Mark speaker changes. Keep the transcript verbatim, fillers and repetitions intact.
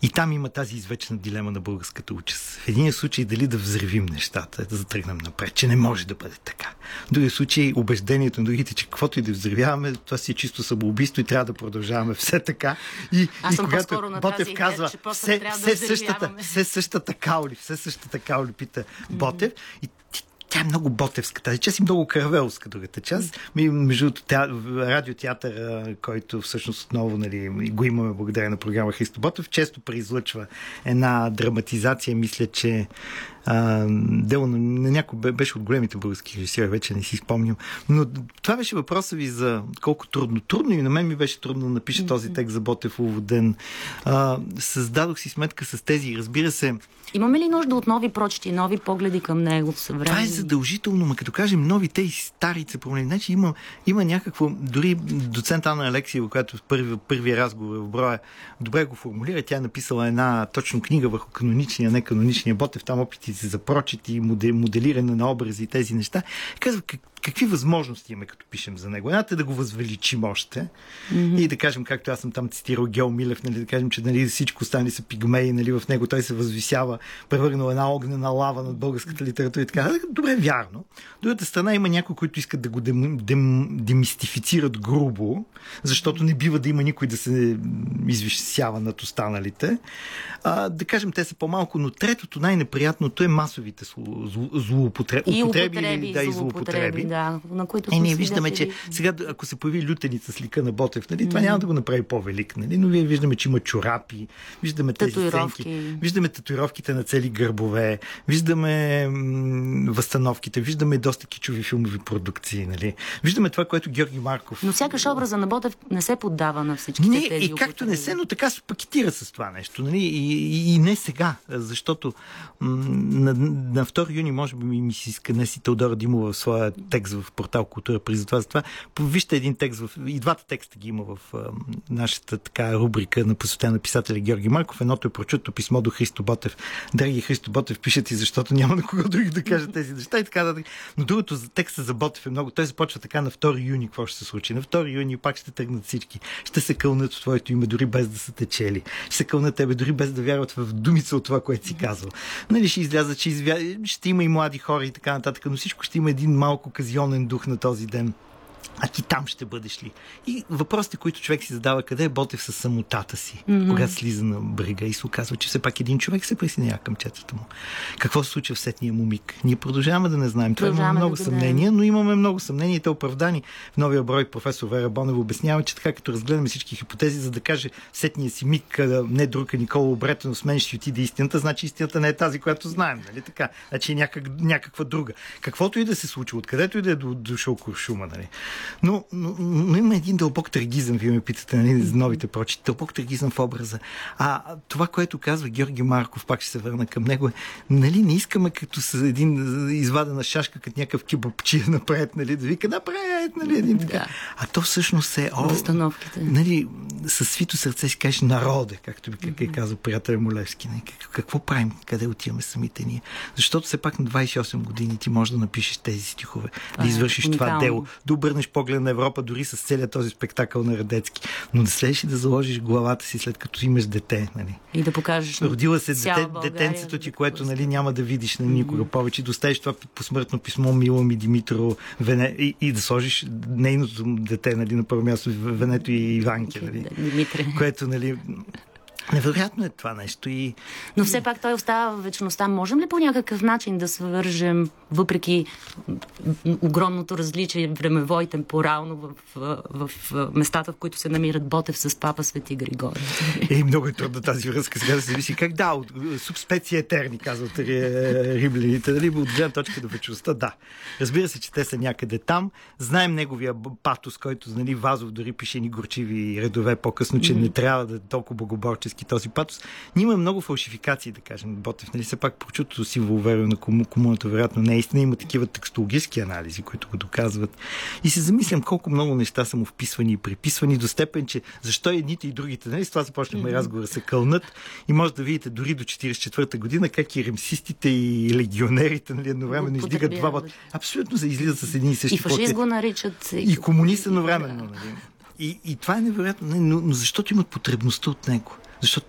Speaker 1: И там има тази извечна дилема на българската участ. В един случай дали да взривим нещата, да затръгнем напред, че не може да бъде така. В другия случай убеждението на другите, че каквото и да взривяваме, това си е чисто самоубийство и трябва да продължаваме все така. И,
Speaker 2: Аз
Speaker 1: и
Speaker 2: съм
Speaker 1: когато
Speaker 2: по-скоро на
Speaker 1: Ботев
Speaker 2: тази
Speaker 1: казва,
Speaker 2: идея, че просто
Speaker 1: все,
Speaker 2: трябва
Speaker 1: все,
Speaker 2: да
Speaker 1: същата, все същата каули, все същата каули, пита Ботев. И тя е много ботевска тази част и много каравелска другата част. Между радиотеатър, който всъщност отново, нали, го имаме благодарение на програма Христо Ботев, често преизлъчва една драматизация. Мисля, че а, дело на, на някой беше от големите български режисьори, вече не си спомням. Но това беше въпросът ви за колко трудно. Трудно и на мен ми беше трудно да напиша този текст за Ботев Оводен. А, създадох си сметка с тези, разбира се.
Speaker 2: Имаме ли нужда от нови прочити, нови погледи към него в съвременни?
Speaker 1: Това е задължително, но като кажем нови, те и старица промени. Значи има, има някакво, дори доцент Анна Алексиева, която в първи, първи разговор в броя добре го формулира, тя е написала една точно книга върху каноничния, не каноничния Ботев, там опитите за прочит и моделиране на образи и тези неща. Казва, как, какви възможности имаме, като пишем за него. Едната е да го възвеличим още mm-hmm. и да кажем, както аз съм там цитирал Гео Милев, нали, да кажем, че нали, всичко останали са пигмеи, нали, в него той се възвисява, превърнал една огнена лава над българската литература и така. Добре, вярно. Другата страна има някои, които искат да го дем, дем, демистифицират грубо, защото не бива да има никой да се извисява над останалите. А, да кажем, те са по-малко, но третото, най-неприятното е масовите злоупотреби.
Speaker 2: И употреби, да, и злоупотреби. Да, на които
Speaker 1: е, ние виждаме, че сега, ако се появи лютеница с лика на Ботев, нали, това mm-hmm. няма да го направи по-велик, нали, но вие виждаме, че има чорапи, виждаме тези сценки, виждаме татуировките на цели гърбове, виждаме м- възстановките, виждаме доста кичови филмови продукции, нали. Виждаме това, което Георги Марков...
Speaker 2: Но сякаш образа на Ботев не се поддава на всичките
Speaker 1: не,
Speaker 2: тези
Speaker 1: и както не се, но така се пакетира с това нещо, нали, и, и, и не сега, защото м- на, на втори юни, може би ми си иска Неси Теодора Димова в своя текст в портал Култура през това, за това. Вижте един текст, в, и двата текста ги има в а, нашата така рубрика на посветена на писателя Георги Марков. Едното е прочутото писмо до Христо Ботев. Драги Христо Ботев, пише ти, защото няма на кого други да каже тези неща и така да. Но другото за текста за Ботев е много. Той започва така на втори юни. Какво ще се случи? На втори юни пак ще тръгнат всички. Ще се кълнат в твоето име, дори без да са те чели. Ще се кълнат тебе, дори без да вярват в думица от това, което си казвал. Нали, ще изляза, че извя... ще има и млади хора и така нататък, но всичко ще има един малко казионен дух на този ден. А ти там ще бъдеш ли? И въпросите, които човек си задава, къде е Ботев със самотата си, mm-hmm. когато слиза на брега и се оказва, че все пак един човек се присъединява към четата му. Какво се случва в сетния му миг? Ние продължаваме да не знаем. Това имаме много да съмнения, но имаме много съмнения и те оправдани. В новия брой професор Вера Бонева обяснява, че така като разгледаме всички хипотези, за да каже сетния си миг, не друг е Никола Обретено, с мен ще отиде истината, значи истината не е тази, която знаем. Нали така? Значи е някак, някаква друга. Каквото и да се случи, откъдето и да е дошъл куршума, нали? Но, но, но има един дълбок трагизъм, вие ме питате, нали, за новите прочити. Дълбок трагизъм в образа. А това, което казва Георги Марков, пак ще се върна към него, е, нали, не искаме като с един извадена шашка, като някакъв кебапчия напред, нали, да вика напред, нали, един така. Да. А то всъщност е... О,
Speaker 2: възстановките.
Speaker 1: Нали, със свито сърце си кажеш народе, както би как е казал приятел Молевски. Нали, какво правим? Къде отиваме самите ние? Защото все пак на двайсет и осем години ти можеш да напишеш тези стихове, да извършиш това дело, да обърнеш поглед на Европа, дори с целият този спектакъл на Радецки. Но да следиш и да заложиш главата си, след като имаш дете. Нали.
Speaker 2: И да покажеш.
Speaker 1: Родила се дете, детенцето ти, което нали, няма да видиш на никога mm-hmm. повече. Да оставиш това посмъртно писмо Мила ми Димитро Вене, и, и да сложиш нейното дете нали, на първо място Венето и Иванке. Нали,
Speaker 2: Димитре.
Speaker 1: Което, нали... Невероятно е това нещо. И...
Speaker 2: Но все пак той остава в вечността. Можем ли по някакъв начин да свържем, въпреки огромното различие времево и темпорално в, в, в, в местата, в които се намират Ботев с папа Свети Григорий?
Speaker 1: Е, много е трудна тази връзка. Сега да се виси как да, от субспеция етерни, казват римляните. Дали от гледна точка до вечността? Да. Разбира се, че те са някъде там. Знаем неговия патос, който нали, Вазов дори пише ни горчиви редове по-късно, че mm-hmm. не трябва да е толкова богоборчески този патос. Ние има много фалшификации, да кажем, Ботев. Нали, все пак прочутото си уверено на кому, комуната, вероятно не е истина. Има такива текстологически анализи, които го доказват. И се замислям колко много неща са му вписвани и приписвани до степен, че защо едните и другите. Нали, с това започнахме mm-hmm. разговора, се кълнат и може да видите дори до четирийсет и четвърта година как и ремсистите и легионерите нали, едновременно издигат два бот. Абсолютно се излизат с едни и същи.
Speaker 2: И фашист го наричат.
Speaker 1: И комунист едновременно. Нали. И, и това е невероятно. Но, но защото имат потребността от него. Защото